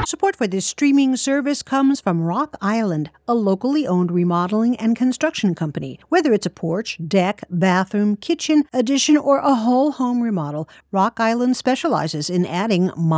Support for this streaming service comes from Rock Island, a locally owned remodeling and construction company. Whether it's a porch, deck, bathroom, kitchen, addition, or a whole home remodel, Rock Island specializes in adding